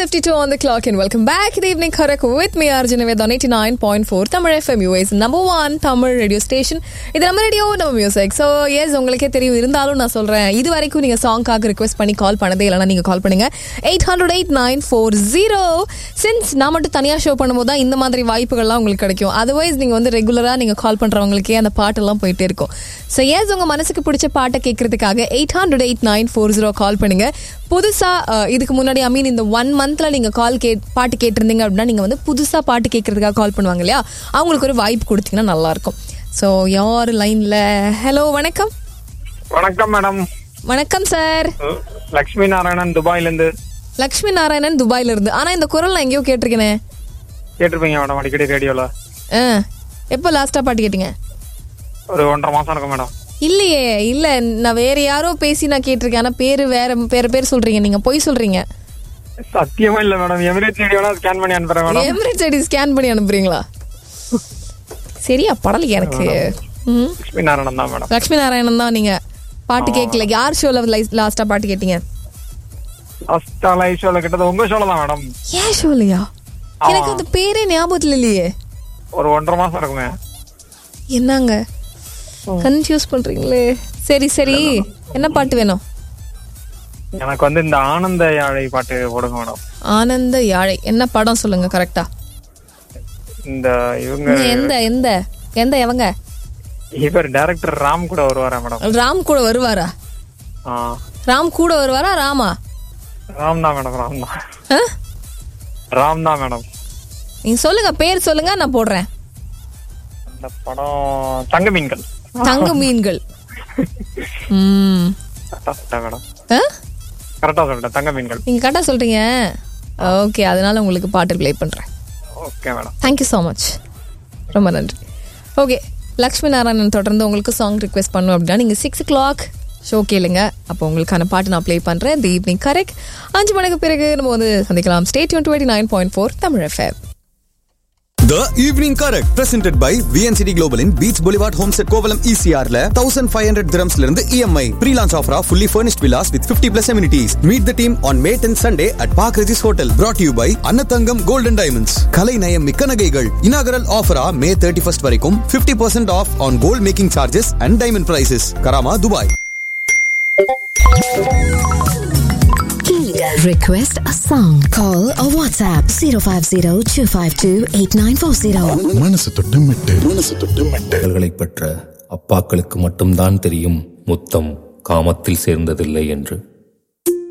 9:52 on the clock and welcome back to the evening correct with me Arjun with on 89.4 Tamil FM UA's number 1 Tamil radio station. இது நம்ம radio நம்ம music. So S உங்களுக்கே தெரியும், இருந்தாலும் நான் சொல்கிறேன், இது வரைக்கும் நீங்கள் சாங்காக ரிக்வெஸ்ட் பண்ணி கால் பண்ணதே இல்லைனா நீங்கள் கால் பண்ணுங்கள் 800-8940. சின்ஸ் நான் மட்டும் தனியாக ஷோ பண்ணும்போது தான் இந்த மாதிரி வாய்ப்புகள்லாம் உங்களுக்கு கிடைக்கும். அதர்வைஸ் நீங்கள் வந்து ரெகுலராக நீங்கள் கால் பண்ணுறவங்களுக்கே அந்த பாட்டெல்லாம் போயிட்டே இருக்கும். ஸோ எஸ் உங்கள் மனசுக்கு பிடிச்ச பாட்டை கேட்கறதுக்காக 800-8940 கால் பண்ணுங்கள். புதுசாக இதுக்கு முன்னாடி இந்த 1 monthல நீங்கள் பாட்டு கேட்டிருந்தீங்க அப்படின்னா நீங்கள் வந்து புதுசாக பாட்டு கேட்கறதுக்காக கால் பண்ணுவாங்க இல்லையா, அவங்களுக்கு ஒரு வாய்ப்பு கொடுத்தீங்கன்னா நல்லாயிருக்கும். ஸோ யார் லைனில்? ஹலோ, வணக்கம். வணக்கம் மேடம். வணக்கம் சார். லக்ஷ்மி நாராயணன் துபாயிலேருந்து. லக்ஷ்மி நாராயணன் துபாயிலேருந்து. ஆனால் இந்த குரல் நான் எங்கேயோ கேட்டிருக்கேனே. கேட்டிருப்பீங்க மேடம் அடிக்கடி ரேடியோவில். எப்போ லாஸ்ட்டாக பாட்டு கேட்டீங்க? ஒரு 1.5 மாதம் இருக்கும் மேடம். இல்லையே, இல்லை, நான் வேற யாரோ பேசி நான் கேட்டிருக்கேன். ஆனால் பேர் சொல்றீங்க, நீங்க பொய் சொல்றீங்க. சத்தியமா இல்ல மேடம். எமிரேட்ஸ் ஐடியோட ஸ்கேன் பண்ணி அனுப்புறேன் மேடம். எமிரேட்ஸ் ஐடி ஸ்கேன் பண்ணி அனுப்புறீங்களா? சரியா படல எனக்கு. லக்ஷ்மி நாராயணன் தான் மேடம். லக்ஷ்மி நாராயணன் தான். நீங்க பாட்டு கேட்கல. யார் ஷோல லாஸ்டா பாட்டு கேட்டீங்க? லாஸ்டா லைவ் ஷோல கேட்டது உங்க ஷோல தான் மேடம். ஏன் ஷோலையா? எனக்கு அந்த பேரே ஞாபகத்துல இல்லையே. ஒரு 1.5 மாசம் இருக்குங்க. என்னங்க கன்ஃபியூஸ் பண்றீங்களே. சரி, என்ன பாட்டு வேணும்? எனக்கு வந்து இந்த ஆனந்த யாழை பாட்டு போடுங்க மேடம். ஆனந்த யாழை என்ன படம் சொல்லுங்க கரெக்டா? இந்த இவங்க எந்த எவங்க? இவர் டைரக்டர் ராம் கூட வருவாரா மேடம்? ராம் கூட வருவாரா? ராம் கூட வருவாரா? ராமா? ராம் தான் மேடம். ராம் தான் மேடம். நீங்க சொல்லுங்க, பேர் சொல்லுங்க, நான் போடுறேன். அந்த படம் தங்க மீன்கள். தங்க மீன்கள். மேடம் கரெக்டா சொல்றேன். தங்க மீன்கள் நீங்க கரெக்டா சொல்றீங்க. ஓகே, அதனால உங்களுக்கு பாட்டு ப்ளே பண்றேன். Okay madam. Thank you so much, ரொம்ப நன்றி. ஓகே, லக்ஷ்மி நாராயணன் தொடர்ந்து உங்களுக்கு சாங் ரிக்வெஸ்ட் பண்ணும் அப்படின்னா நீங்கள் 6 o'clock ஷோ கேளுங்க. அப்போ உங்களுக்கான பாட்டு நான் ப்ளே பண்ணுறேன். தி ஈவினிங் கரெக்ட் 5 மணிக்கு பிறகு நம்ம வந்து சந்திக்கலாம். Stay tune 89.4 Tamil FM. The Evening Correct presented by VNCT Global in Beach Boulevard Homestead Kovalam ECR ல 1500 dirhams ல இருந்து EMI pre-launch offer fully furnished villas with 50+ amenities. Meet the team on May 10 Sunday at Park Regis Hotel. Brought to you by Annathangam Gold and Diamonds. Kalai Nayam Mikka Nagaigal. Inaugural offer May 31st வரைக்கும் 50% off on gold making charges and diamond prices. Karama, Dubai. Request a song. Call or WhatsApp 050-252-8940. மனசு தொட்டு மெட்டு பெற்ற அப்பாக்களுக்கு மட்டும்தான் தெரியும் முத்தம் காமத்தில் சேர்ந்ததில்லை என்று.